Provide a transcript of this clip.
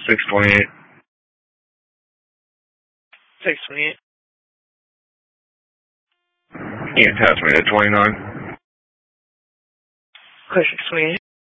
628. 628. You can attach me to 29. Clear 628.